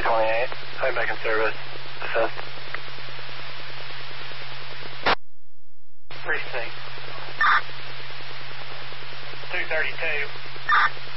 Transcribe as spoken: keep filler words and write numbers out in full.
twenty-eight. I'm back in service. Assist. Precinct. two thirty-two.